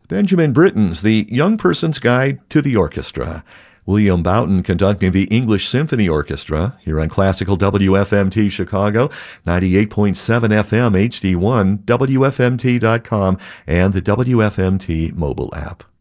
Benjamin Britten's The Young Person's Guide to the Orchestra. William Boughton conducting the English Symphony Orchestra here on Classical WFMT Chicago, 98.7 FM HD1, WFMT.com, and the WFMT mobile app.